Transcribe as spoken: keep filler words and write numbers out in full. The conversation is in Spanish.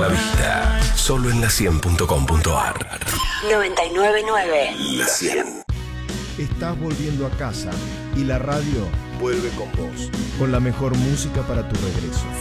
la vista. Solo en la cien punto com punto ar. noventa y nueve punto nueve. La cien. Estás volviendo a casa y la radio vuelve con vos, con la mejor música para tu regreso.